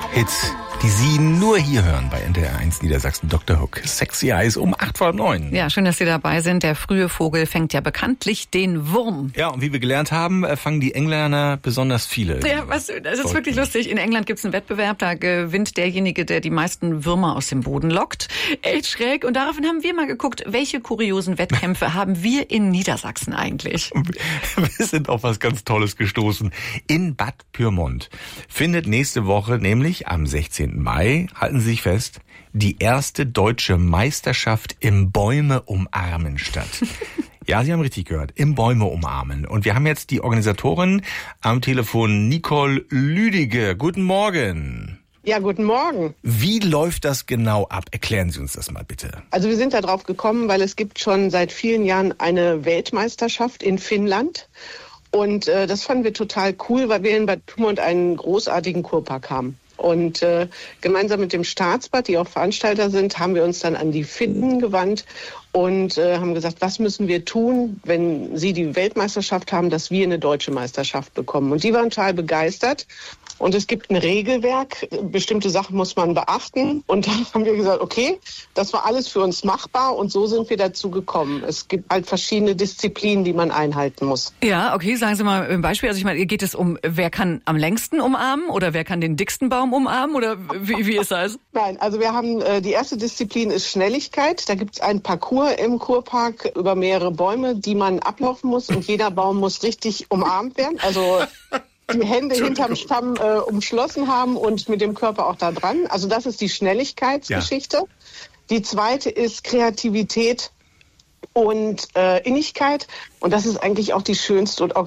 Hits, die Sie nur hier hören bei NDR 1 Niedersachsen. Dr. Hook, Sexy Eyes um 8:09. Ja, schön, dass Sie dabei sind. Der frühe Vogel fängt ja bekanntlich den Wurm. Ja, und wie wir gelernt haben, fangen die Engländer besonders viele. Ja, das ist wirklich lustig. In England gibt's einen Wettbewerb, da gewinnt derjenige, der die meisten Würmer aus dem Boden lockt. Echt schräg. Und daraufhin haben wir mal geguckt, welche kuriosen Wettkämpfe haben wir in Niedersachsen eigentlich? Wir sind auf was ganz Tolles gestoßen. In Bad Pyrmont findet nächste Woche, nämlich am 16. Mai, halten Sie sich fest, die erste deutsche Meisterschaft im Bäume umarmen statt. Ja, Sie haben richtig gehört, im Bäume umarmen. Und wir haben jetzt die Organisatorin am Telefon, Nicole Lüdige. Guten Morgen. Ja, guten Morgen. Wie läuft das genau ab? Erklären Sie uns das mal bitte. Also wir sind da drauf gekommen, weil es gibt schon seit vielen Jahren eine Weltmeisterschaft in Finnland. Und das fanden wir total cool, weil wir in Bad Pyrmont einen großartigen Kurpark haben. Und gemeinsam mit dem Staatsbad, die auch Veranstalter sind, haben wir uns dann an die Finnen gewandt und haben gesagt, was müssen wir tun, wenn sie die Weltmeisterschaft haben, dass wir eine deutsche Meisterschaft bekommen. Und die waren total begeistert. Und es gibt ein Regelwerk, bestimmte Sachen muss man beachten. Und dann haben wir gesagt, okay, das war alles für uns machbar und so sind wir dazu gekommen. Es gibt halt verschiedene Disziplinen, die man einhalten muss. Ja, okay, sagen Sie mal ein Beispiel. Also ich meine, geht es um, wer kann am längsten umarmen oder wer kann den dicksten Baum umarmen oder wie ist das? Nein, also wir haben, die erste Disziplin ist Schnelligkeit. Da gibt es einen Parcours im Kurpark über mehrere Bäume, die man ablaufen muss und jeder Baum muss richtig umarmt werden. Also die Hände hinterm Stamm umschlossen haben und mit dem Körper auch da dran. Also das ist die Schnelligkeitsgeschichte. Ja. Die zweite ist Kreativität und Innigkeit. Und das ist eigentlich auch die schönste und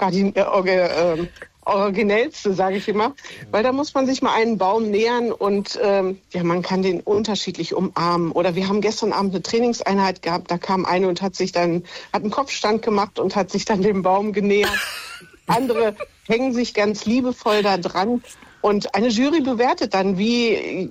originellste, sage ich immer. Weil da muss man sich mal einen Baum nähern und ja, man kann den unterschiedlich umarmen. Oder wir haben gestern Abend eine Trainingseinheit gehabt, da kam eine und hat einen Kopfstand gemacht und hat sich dann dem Baum genähert. Andere hängen sich ganz liebevoll da dran und eine Jury bewertet dann, wie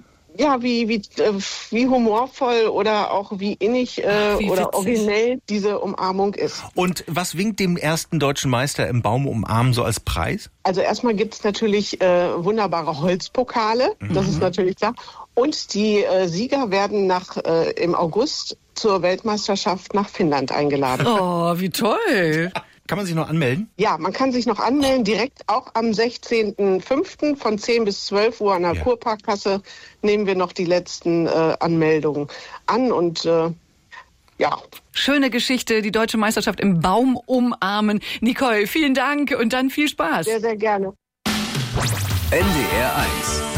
humorvoll oder auch wie innig oder originell diese Umarmung ist. Und was winkt dem ersten deutschen Meister im Baum umarmen so als Preis? Also erstmal gibt es natürlich wunderbare Holzpokale, das ist natürlich klar. Und die Sieger werden im August zur Weltmeisterschaft nach Finnland eingeladen. Oh, wie toll! Kann man sich noch anmelden? Ja, man kann sich noch anmelden, direkt auch am 16.05. von 10 bis 12 Uhr an der Kurparkkasse nehmen wir noch die letzten Anmeldungen an und ja. Schöne Geschichte, die deutsche Meisterschaft im Baum umarmen. Nicole, vielen Dank und dann viel Spaß. Sehr, sehr gerne. NDR 1